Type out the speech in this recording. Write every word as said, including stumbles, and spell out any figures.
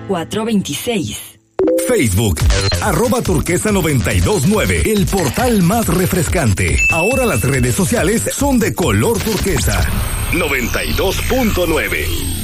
cuatro veintiséis. Facebook, arroba turquesa noventa y dos nueve, el portal más refrescante. Ahora las redes sociales son de color turquesa. noventa y dos punto nueve.